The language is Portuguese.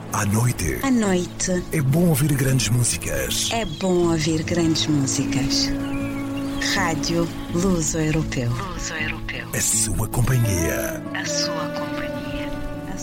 À noite. À noite. É bom ouvir grandes músicas. É bom ouvir grandes músicas. Rádio Luso Europeu. A sua companhia. A sua companhia.